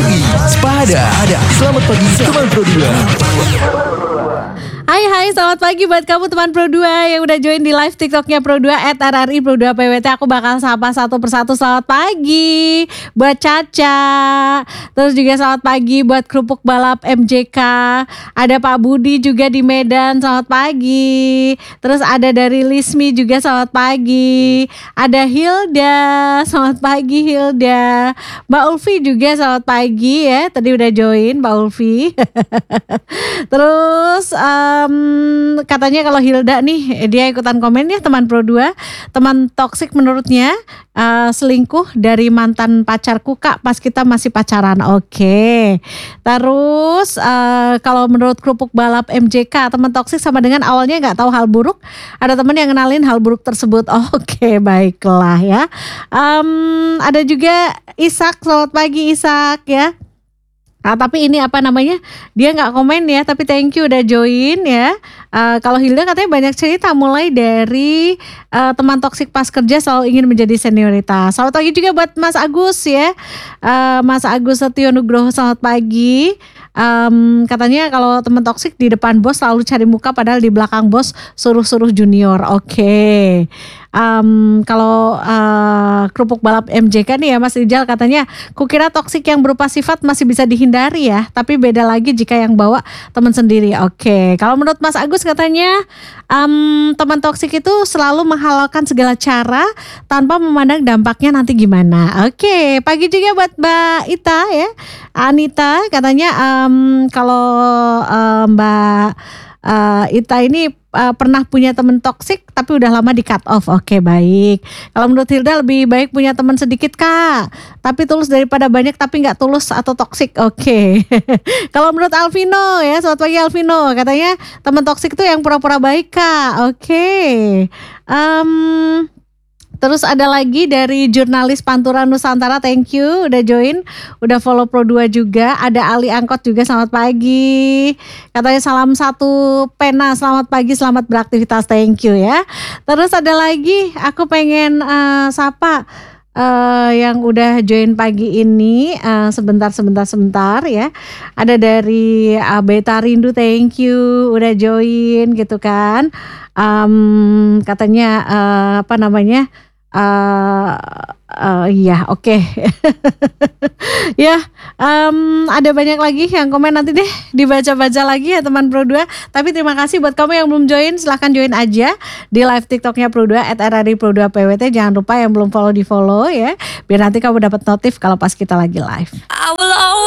pagi, sepada. Selamat pagi, teman Pro 2. Hai, selamat pagi buat kamu teman Pro 2 yang udah join di live TikToknya Pro 2 @RRI Pro 2 PWT. Aku bakal sapa satu persatu. Selamat pagi buat Caca. Terus juga selamat pagi buat kerupuk balap MJK. Ada Pak Budi juga di Medan, selamat pagi. Terus ada dari Lismi juga, selamat pagi. Ada Hilda, selamat pagi Hilda. Mbak Ulfi juga selamat pagi ya. Tadi udah join Mbak Ulfi. Terus katanya kalau Hilda nih, dia ikutan komen ya teman Pro 2. Teman toksik menurutnya selingkuh dari mantan pacarku kak pas kita masih pacaran. Oke. Terus kalau menurut kerupuk balap MJK, teman toksik sama dengan awalnya gak tahu hal buruk, ada teman yang kenalin hal buruk tersebut. Oke, baiklah ya. Ada juga Isak, selamat pagi Isak ya. Tapi ini apa namanya, dia gak komen ya, tapi thank you udah join ya. Kalau Hilda katanya banyak cerita mulai dari teman toksik pas kerja selalu ingin menjadi senioritas. Selamat pagi juga buat Mas Agus ya. Mas Agus Setio Nugroho, selamat pagi. Katanya kalau teman toksik di depan bos selalu cari muka padahal di belakang bos suruh-suruh junior. Oke. Kalau kerupuk balap MJK nih ya Mas Rijal katanya, kukira toksik yang berupa sifat masih bisa dihindari ya, tapi beda lagi jika yang bawa teman sendiri. Oke. Kalau menurut Mas Agus katanya teman toksik itu selalu menghalalkan segala cara tanpa memandang dampaknya nanti gimana. Oke. Pagi juga buat Mbak Ita ya. Anita katanya kalau Mbak Ita ini pernah punya teman toksik tapi udah lama di cut off. Oke, baik. Kalau menurut Hilda lebih baik punya teman sedikit kak, tapi tulus daripada banyak tapi nggak tulus atau toksik. Oke. Kalau menurut Alvino ya, selamat pagi Alvino, katanya teman toksik itu yang pura-pura baik kak. Oke. Terus ada lagi dari jurnalis Pantura Nusantara, thank you udah join, udah follow Pro 2 juga. Ada Ali Angkot juga, selamat pagi. Katanya salam satu pena, selamat pagi, selamat beraktivitas, thank you ya. Terus ada lagi, aku pengen sapa yang udah join pagi ini, sebentar ya. Ada dari Beta Rindu, thank you udah join gitu kan. Katanya apa namanya? Iya, oke. Ya, ada banyak lagi yang komen, nanti deh dibaca-baca lagi ya teman Pro 2. Tapi terima kasih buat kamu yang belum join, silahkan join aja di live TikToknya Pro 2 @RRI Pro 2 PWT. Jangan lupa yang belum follow di follow ya, biar nanti kamu dapat notif kalau pas kita lagi live.